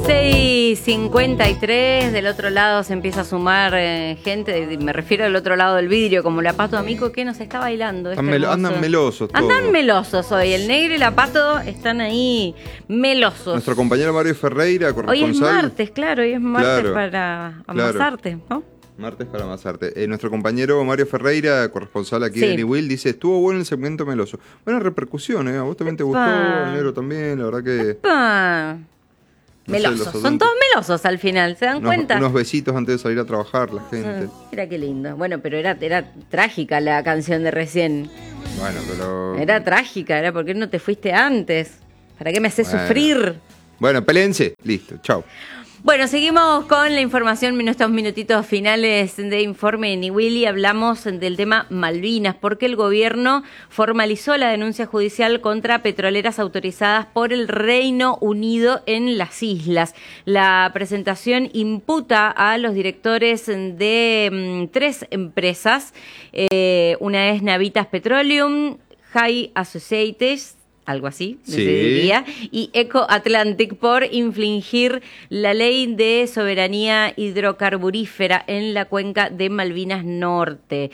6:53, del otro lado se empieza a sumar gente, me refiero al otro lado del vidrio, como la Pato Amico, que nos está bailando. Andan melosos todos. Andan melosos hoy, el negro y la Pato están ahí melosos. Nuestro compañero Mario Ferreira, corresponsal. Hoy es martes, claro, hoy es martes para amasarte, ¿no? Martes para amasarte. Nuestro compañero Mario Ferreira, corresponsal aquí Sí. de Niwil, dice, estuvo bueno el segmento meloso. Buena repercusión, ¿eh? A vos también te gustó, el negro también, la verdad que... Melosos, son todos melosos al final, ¿se dan cuenta? Unos besitos antes de salir a trabajar la gente. Mira qué lindo. Bueno, pero era trágica la canción de recién. Bueno, pero... Era trágica, era ¿por qué no te fuiste antes? ¿Para qué me haces sufrir? Bueno, pélense, listo, chau. Bueno, seguimos con la información en estos minutitos finales de Informe de Niwili. Hablamos del tema Malvinas, porque el gobierno formalizó la denuncia judicial contra petroleras autorizadas por el Reino Unido en las islas. La presentación imputa a los directores de 3 empresas. Una es Navitas Petroleum, High Associates, algo así, sí, diría, y Eco Atlantic por infringir la ley de soberanía hidrocarburífera en la cuenca de Malvinas Norte.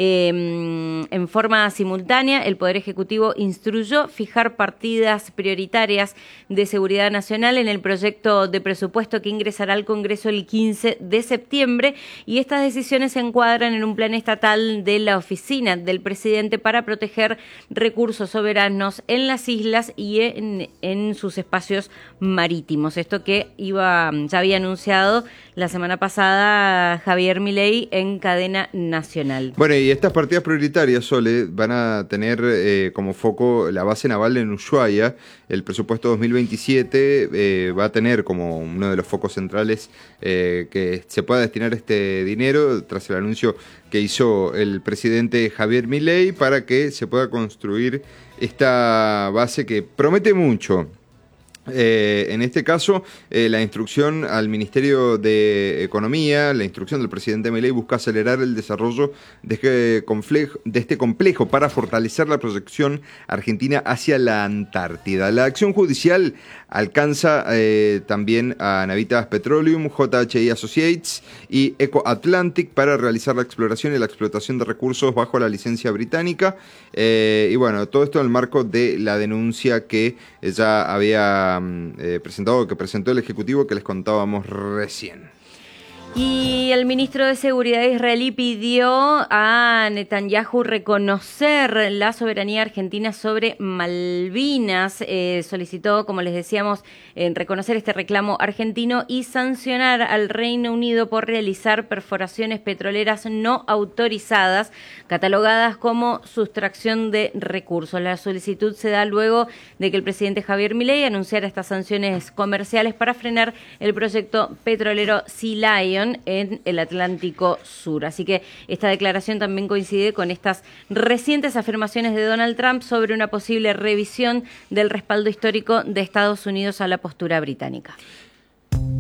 En forma simultánea, el Poder Ejecutivo instruyó fijar partidas prioritarias de seguridad nacional en el proyecto de presupuesto que ingresará al Congreso el 15 de septiembre, y estas decisiones se encuadran en un plan estatal de la oficina del presidente para proteger recursos soberanos en las islas y en sus espacios marítimos. Esto que ya había anunciado la semana pasada Javier Milei en cadena nacional. Bueno, y estas partidas prioritarias, Sole, van a tener como foco la base naval en Ushuaia. El presupuesto 2027 va a tener como uno de los focos centrales que se pueda destinar este dinero tras el anuncio que hizo el presidente Javier Milei para que se pueda construir esta base que promete mucho. En este caso, la instrucción al Ministerio de Economía, la instrucción del presidente Milei busca acelerar el desarrollo de este complejo para fortalecer la proyección argentina hacia la Antártida. La acción judicial alcanza también a Navitas Petroleum, JHI Associates y Eco Atlantic para realizar la exploración y la explotación de recursos bajo la licencia británica. Y bueno, todo esto en el marco de la denuncia que ya había que presentó el Ejecutivo, que les contábamos recién. Y el ministro de Seguridad israelí pidió a Netanyahu reconocer la soberanía argentina sobre Malvinas. Solicitó, como les decíamos, reconocer este reclamo argentino y sancionar al Reino Unido por realizar perforaciones petroleras no autorizadas, catalogadas como sustracción de recursos. La solicitud se da luego de que el presidente Javier Milei anunciara estas sanciones comerciales para frenar el proyecto petrolero Sea Lion en el Atlántico Sur. Así que esta declaración también coincide con estas recientes afirmaciones de Donald Trump sobre una posible revisión del respaldo histórico de Estados Unidos a la postura británica.